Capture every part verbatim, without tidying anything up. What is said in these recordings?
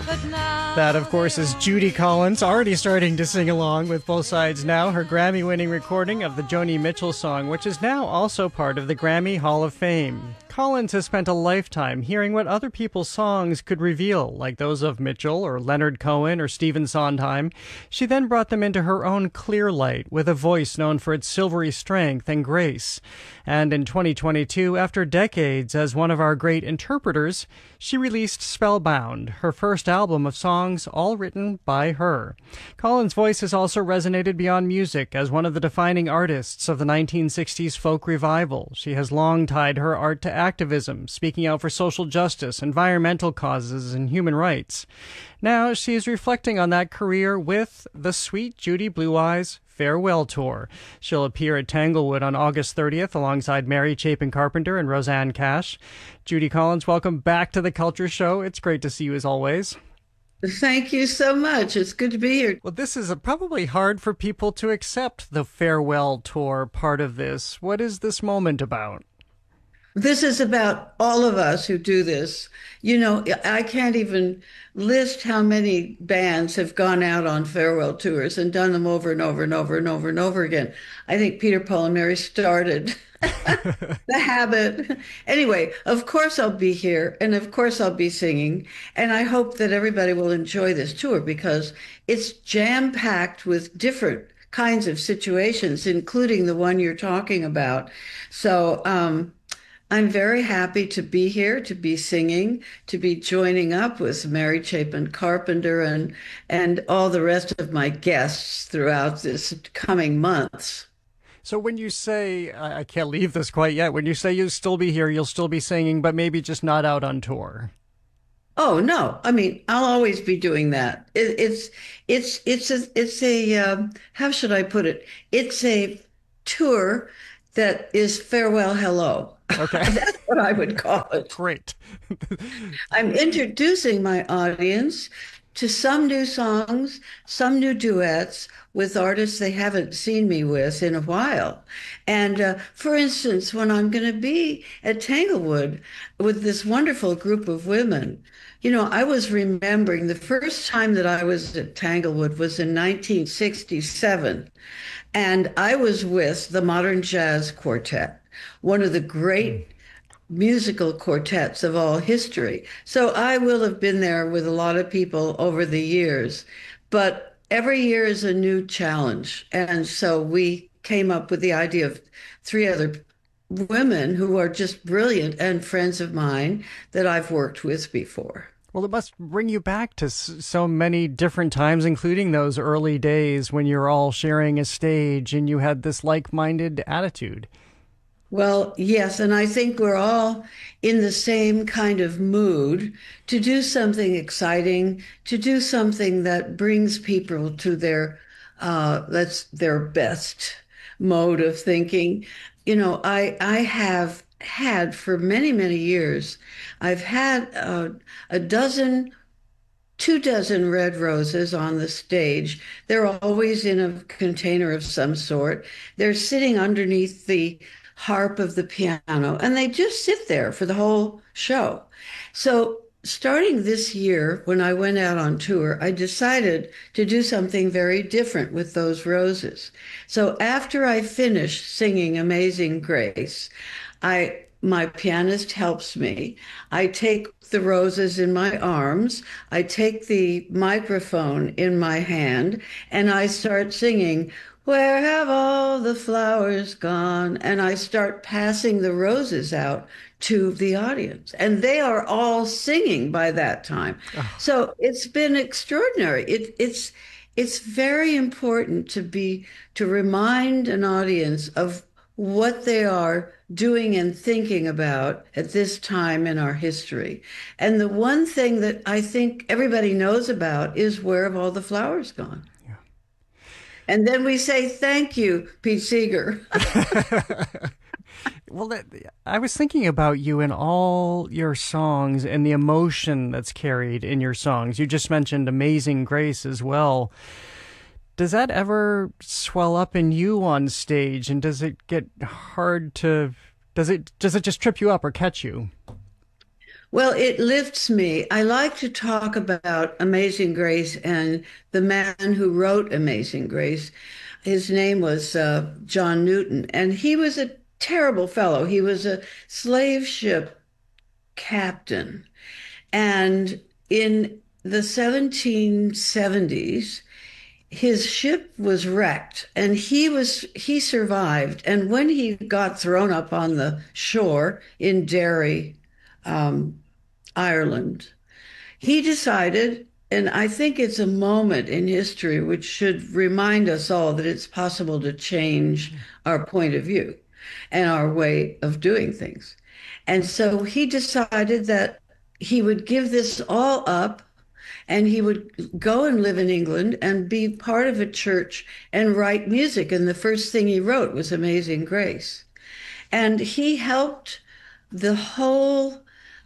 That, of course, is Judy Collins, already starting to sing along with Both Sides Now, her Grammy-winning recording of the Joni Mitchell song, which is now also part of the Grammy Hall of Fame. Collins has spent a lifetime hearing what other people's songs could reveal, like those of Mitchell or Leonard Cohen or Stephen Sondheim. She then brought them into her own clear light, with a voice known for its silvery strength and grace. And in twenty twenty-two, after decades as one of our great interpreters, she released Spellbound, her first album of songs all written by her. Collins' voice has also resonated beyond music as one of the defining artists of the nineteen sixties folk revival. She has long tied her art to activism, speaking out for social justice, environmental causes, and human rights. Now she is reflecting on that career with the Sweet Judy Blue Eyes Farewell Tour. She'll appear at Tanglewood on August thirtieth alongside Mary Chapin Carpenter and Roseanne Cash. Judy Collins, welcome back to The Culture Show. It's great to see you as always. Thank you so much. It's good to be here. Well, this is a, probably hard for people to accept the farewell tour part of this. What is this moment about? This is about all of us who do this. You know, I can't even list how many bands have gone out on farewell tours and done them over and over and over and over and over again. I think Peter, Paul, and Mary started the habit. Anyway, of course I'll be here, and of course I'll be singing, and I hope that everybody will enjoy this tour because it's jam-packed with different kinds of situations, including the one you're talking about. So, um, I'm very happy to be here, to be singing, to be joining up with Mary Chapin Carpenter and and all the rest of my guests throughout this coming months. So when you say, I can't leave this quite yet, when you say you'll still be here, you'll still be singing, but maybe just not out on tour. Oh, no. I mean, I'll always be doing that. It, it's, it's, it's a, it's a, um, how should I put it? It's a tour that is farewell, hello. Okay. That's what I would call it. Great. I'm introducing my audience to some new songs, some new duets with artists they haven't seen me with in a while. And uh, for instance, when I'm going to be at Tanglewood with this wonderful group of women, you know, I was remembering the first time that I was at Tanglewood was in nineteen sixty-seven. And I was with the Modern Jazz Quartet, one of the great musical quartets of all history. So I will have been there with a lot of people over the years, but every year is a new challenge. And so we came up with the idea of three other women who are just brilliant and friends of mine that I've worked with before. Well, it must bring you back to so many different times, including those early days when you're all sharing a stage and you had this like-minded attitude. Well, yes, and I think we're all in the same kind of mood to do something exciting, to do something that brings people to their uh, that's their best mode of thinking. You know, I I have had for many, many years, I've had uh, a dozen, two dozen red roses on the stage. They're always in a container of some sort. They're sitting underneath the harp of the piano, and they just sit there for the whole show. So starting this year, when I went out on tour, I decided to do something very different with those roses. So after I finished singing Amazing Grace, I my pianist helps me. I take the roses in my arms, I take the microphone in my hand, and I start singing, "Where have all the flowers gone?" And I start passing the roses out to the audience. And they are all singing by that time. Oh. So it's been extraordinary. It, it's it's very important to be to remind an audience of what they are doing and thinking about at this time in our history. And the one thing that I think everybody knows about is where have all the flowers gone? Yeah. And then we say, thank you, Pete Seeger. Well, that, I was thinking about you in all your songs and the emotion that's carried in your songs. You just mentioned Amazing Grace as well. Does that ever swell up in you on stage, and does it get hard to, does it, does it just trip you up or catch you? Well, it lifts me. I like to talk about Amazing Grace and the man who wrote Amazing Grace. His name was uh, John Newton, and he was a terrible fellow. He was a slave ship captain. And in the seventeen seventies, his ship was wrecked and he was he survived. And when he got thrown up on the shore in Derry, um, Ireland, he decided, and I think it's a moment in history which should remind us all that it's possible to change our point of view and our way of doing things. And so he decided that he would give this all up and he would go and live in England and be part of a church and write music. And the first thing he wrote was Amazing Grace. And he helped the whole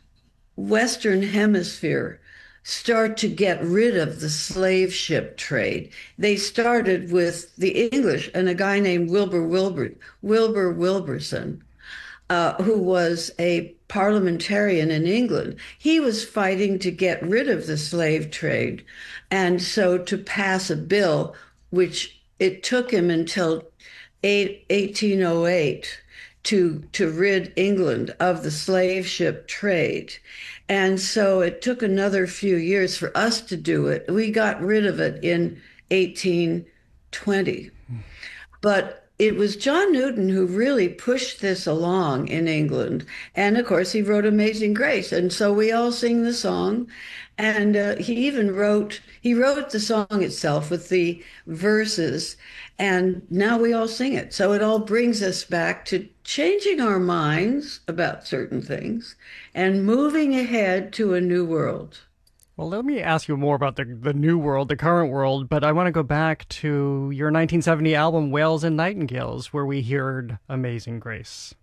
Western Hemisphere start to get rid of the slave ship trade. They started with the English and a guy named Wilbur Wilbur, Wilbur Wilberson, uh, who was a parliamentarian in England. He was fighting to get rid of the slave trade. And so to pass a bill, which it took him until eighteen oh eight to, to rid England of the slave ship trade. And so it took another few years for us to do it. We got rid of it in eighteen twenty. But it was John Newton who really pushed this along in England. And of course, he wrote Amazing Grace. And so we all sing the song. And uh, he even wrote, he wrote the song itself with the verses. And now we all sing it. So it all brings us back to changing our minds about certain things and moving ahead to a new world. Well, let me ask you more about the, the new world, the current world, but I want to go back to your nineteen seventy album, Whales and Nightingales, where we heard Amazing Grace.